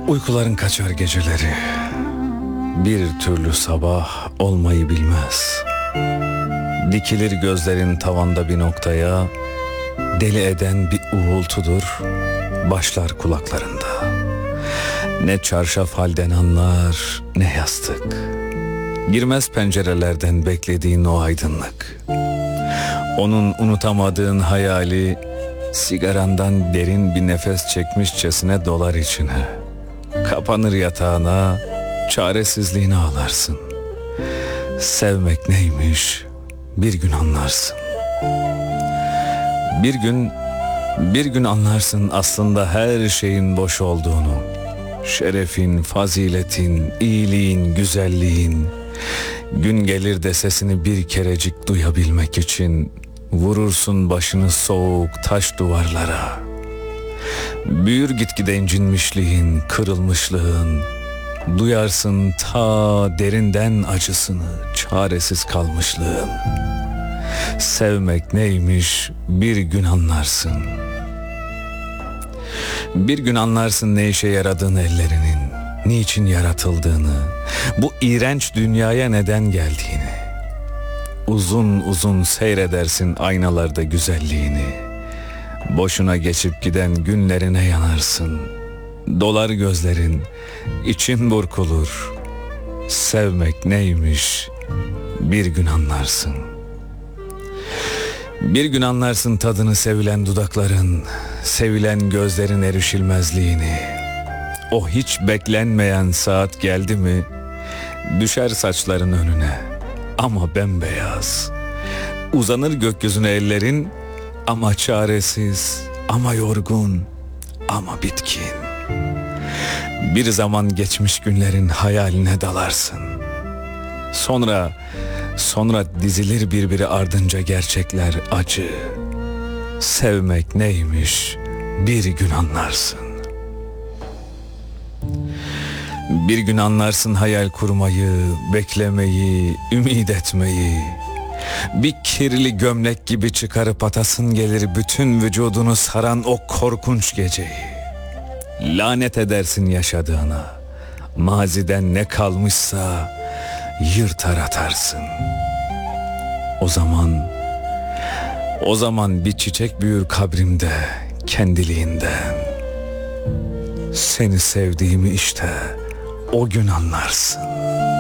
Uykuların kaçar geceleri, bir türlü sabah olmayı bilmez. Dikilir gözlerin tavanda bir noktaya, deli eden bir uğultudur, başlar kulaklarında. Ne çarşaf halden anlar, ne yastık. Girmez pencerelerden beklediğin o aydınlık. Onun unutamadığın hayali, sigarandan derin bir nefes çekmişçesine dolar içine. Kapanır yatağına, çaresizliğini ağlarsın. Sevmek neymiş, bir gün anlarsın. Bir gün anlarsın aslında her şeyin boş olduğunu. Şerefin, faziletin, iyiliğin, güzelliğin. Gün gelir de sesini bir kerecik duyabilmek için vurursun başını soğuk taş duvarlara. Büyür gitgide incinmişliğin, kırılmışlığın. Duyarsın ta derinden acısını, çaresiz kalmışlığın. Sevmek neymiş bir gün anlarsın. Bir gün anlarsın ne işe yaradığını ellerinin, niçin yaratıldığını, bu iğrenç dünyaya neden geldiğini. Uzun uzun seyredersin aynalarda güzelliğini. Boşuna geçip giden günlerine yanarsın. Dolar gözlerin, için burkulur. Sevmek neymiş bir gün anlarsın. Bir gün anlarsın tadını sevilen dudakların, sevilen gözlerin erişilmezliğini. O hiç beklenmeyen saat geldi mi, düşer saçların önüne ama bembeyaz. Uzanır gökyüzüne ellerin ama çaresiz, ama yorgun, ama bitkin. Bir zaman geçmiş günlerin hayaline dalarsın. Sonra dizilir birbiri ardınca gerçekler acı. Sevmek neymiş bir gün anlarsın. Bir gün anlarsın hayal kurmayı, beklemeyi, ümit etmeyi. Bir kirli gömlek gibi çıkarıp atasın gelir bütün vücudunu saran o korkunç geceyi. Lanet edersin yaşadığına. Maziden ne kalmışsa yırtar atarsın. O zaman bir çiçek büyür kabrimde kendiliğinden. Seni sevdiğimi işte o gün anlarsın.